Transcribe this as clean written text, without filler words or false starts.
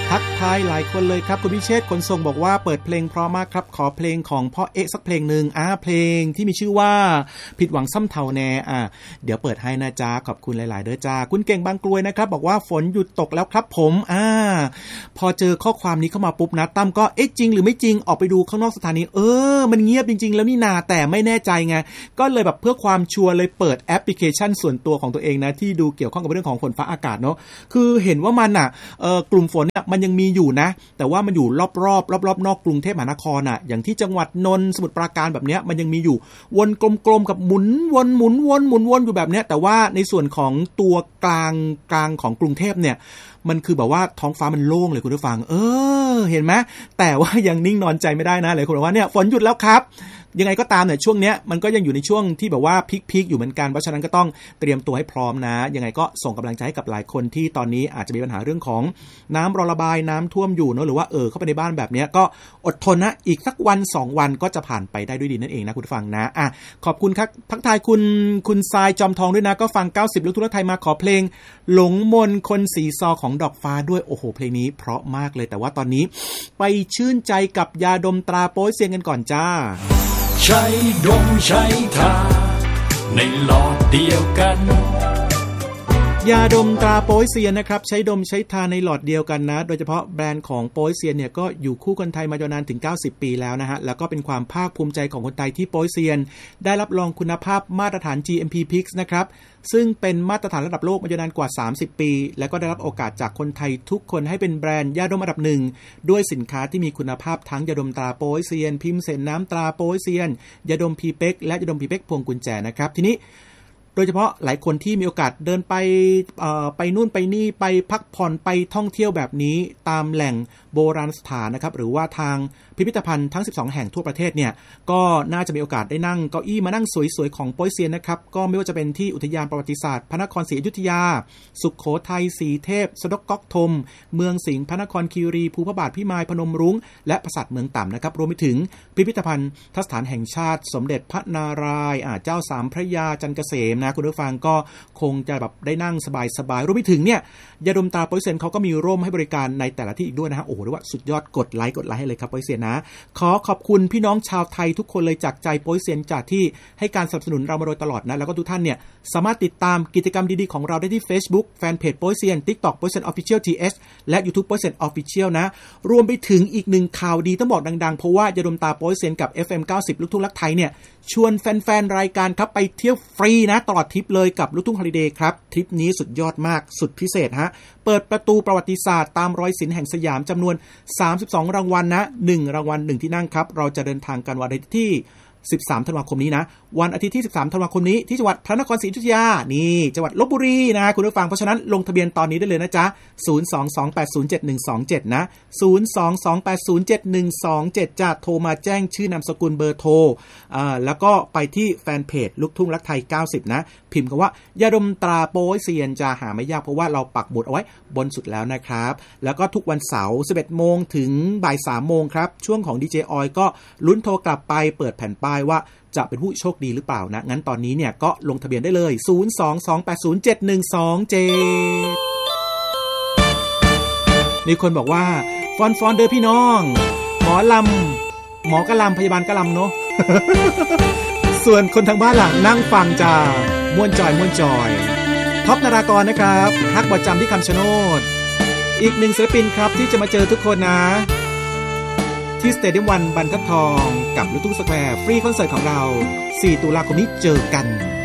ทักทายหลายคนเลยครับคุณพิเชษฐ์ขนส่งบอกว่าเปิดเพลงเพราะมากครับขอเพลงของพ่อเอ๊ะสักเพลงนึงเพลงที่มีชื่อว่าผิดหวังซ้ำเท่าแน่เดี๋ยวเปิดให้นะจ๊ะขอบคุณหลายๆเด้อจ้าคุณเก่งบางกลวยนะครับบอกว่าฝนหยุดตกแล้วครับผมพอเจอข้อความนี้เข้ามาปุ๊บนะตั้มก็เอ๊ะจริงหรือไม่จริงออกไปดูข้างนอกสถานีมันเงียบจริงๆแล้วนี่นาแต่ไม่แน่ใจไงก็เลยแบบเพื่อความชัวร์เลยเปิดแอปพลิเคชันส่วนตัวของตัวเองนะที่ดูเกี่ยวข้องกับเรื่องของฝนฟ้าอากาศเนาะคือเห็นว่ามันกลุ่มฝนมันยังมีอยู่นะแต่ว่ามันอยู่รอบนอกกรุงเทพมหานครอย่างที่จังหวัดนนท์สมุทรปราการแบบเนี้ยมันยังมีอยู่วนกลมๆกับหมุนวนอยู่แบบเนี้ยแต่ว่าในส่วนของตัวกลางของกรุงเทพเนี่ยมันคือแบบว่าท้องฟ้ามันโล่งเลยคุณผู้ฟังเห็นไหมแต่ว่ายังนิ่งนอนใจไม่ได้นะหลายคนบอกว่าเนี่ยฝนหยุดแล้วครับยังไงก็ตามเนี่ยช่วงเนี้ยมันก็ยังอยู่ในช่วงที่แบบว่าพีคอยู่เหมือนกันเพราะฉะนั้นก็ต้องเตรียมตัวให้พร้อมนะยังไงก็ส่งกำลังใจให้กับหลายคนที่ตอนนี้อาจจะมีปัญหาเรื่องของน้ำรอระบายน้ำท่วมอยู่เนอะหรือว่าเข้าไปในบ้านแบบเนี้ยก็อดทนนะอีกสักวัน2วันก็จะผ่านไปได้ด้วยดีนั่นเองนะคุณผู้ฟังนะขอบคุณครับทักทายคุณทรายจอมทองด้วยนะก็ฟัง90ลูกทุ่งไทยมาขอเพลงหลงมนคนสีซอของดอกฟ้าด้วยโอ้โหเพลงนี้เพราะมากเลยแต่ว่าตอนนี้ไปชื่นใจกับยาดมตราโป๊ยเซียนกันก่อนจ้าใช้ดมใช้ทาในหลอดเดียวกันยาดมตราโป๊ยเซียนนะครับใช้ดมใช้ทาในหลอดเดียวกันนะโดยเฉพาะแบรนด์ของโป๊ยเซียนเนี่ยก็อยู่คู่คนไทยมายาวนานถึง90ปีแล้วนะฮะแล้วก็เป็นความภาคภูมิใจของคนไทยที่โป๊ยเซียนได้รับรองคุณภาพมาตรฐาน GMP PIX นะครับซึ่งเป็นมาตรฐานระดับโลกมายาวนานกว่า30ปีและก็ได้รับโอกาสจากคนไทยทุกคนให้เป็นแบรนด์ยาดมอันดับหนึ่งด้วยสินค้าที่มีคุณภาพทั้งยาดมตราโป๊ยเซียนพิมพ์เสนน้ำตราโป๊ยเซียนยาดมพีเป็กและยาดมพีเป็กพวงกุญแจนะครับทีนี้โดยเฉพาะหลายคนที่มีโอกาสเดินไปนู่นไปนี่ไปพักผ่อนไปท่องเที่ยวแบบนี้ตามแหล่งโบราณสถานนะครับหรือว่าทางพิพิธภัณฑ์ทั้ง12แห่งทั่วประเทศเนี่ยก็น่าจะมีโอกาสได้นั่งเก้าอี้มานั่งสวยๆของโป๊ยเซียนนะครับก็ไม่ว่าจะเป็นที่อุทยานประวัติศาสตร์พระนครศรีอยุธยาสุโขทัยศรีเทพสะดกก๊อกธมเมืองสิงห์พระนครคีรีภูพระบาทพิมายพนมรุ้งและปราสาทเมืองต่ำนะครับรวมไปถึงพิพิธภัณฑ์สถานแห่งชาติสมเด็จพระนารายณ์เจ้าสามพระยาจันเกษมนะคุณผู้ฟังก็คงจะแบบได้นั่งสบายๆรวมไปถึงเนี่ยยาดมตราโป๊ยเซียนเขาก็มีร่มให้บริการในแต่ละที่อีกด้วยนะฮะโอ้โหเรียกว่าสุดยอดกดไลค์ให้เลยครับโป๊ยเซียนนะขอบคุณพี่น้องชาวไทยทุกคนเลยจากใจโป๊ยเซียนจากที่ให้การสนับสนุนเรามาโดยตลอดนะแล้วก็ทุกท่านเนี่ยสามารถติดตามกิจกรรมดีๆของเราได้ที่ Facebook แฟนเพจโป๊ยเซียน TikTok โป๊ยเซียน Official TH และ YouTube โป๊ยเซียน Official นะรวมไปถึงอีกหนึ่งข่าวดีต้องบอกดังๆเพราะว่ายาดมตราโป๊ยเซียนกับ FM 90ลูกทุ่งรักไทยเนี่ยชวนแฟนๆรายการครับไปเที่ยวฟรีนะตลอดทริปเลยกับลูกทุ่งฮอลิเดย์ครับทริปนี้สุดยอดมากสุดพิเศษฮะเปิดประตูประวัติศาสตร์ตามรอยศิลป์แห่งสยามจำนวน32รางวัลนะ1รางวัล1ที่นั่งครับเราจะเดินทางกันวันอาทิตย์ที่13ธันวาคมนี้นะวันอาทิตย์ที่13ธันวาคมนี้ที่จังหวัดพระนครศรีอยุธยานี่จังหวัดลพบุรีนะคุณผู้ฟังเพราะฉะนั้นลงทะเบียนตอนนี้ได้เลยนะจ๊ะ022807127นะ022807127จะโทรมาแจ้งชื่อนามสกุลเบอร์โทรแล้วก็ไปที่แฟนเพจลูกทุ่งรักไทย90นะพิมพ์คำว่ายาดมตราโป๊ยเซียนจะหาไม่ยากเพราะว่าเราปักหมุดเอาไว้บนสุดแล้วนะครับแล้วก็ทุกวันเสาร์ 11:00 นถึงบ่าย 3:00 นครับช่วงของดีเจออยก็ลุ้นโทรกลับไปเปิดแผ่นป้ายว่าจะเป็นผู้โชคดีหรือเปล่านะงั้นตอนนี้เนี่ยก็ลงทะเบียนได้เลย022807127มีคนบอกว่าฟอนเด้อพี่น้องหมอกะลำพยาบาลกะลำเนาะ ส่วนคนทางบ้านหลังนั่งฟังจ้าม่วนจอยท็อปนารากรนะครับฮักประจำที่คำชะโนดอีกหนึ่งศิลปินครับที่จะมาเจอทุกคนนะที่สเตเดียม1บรรทัดทองกับลูกทุ่งสแควร์ฟรีคอนเสิร์ตของเรา4ตุลาคมนี้เจอกัน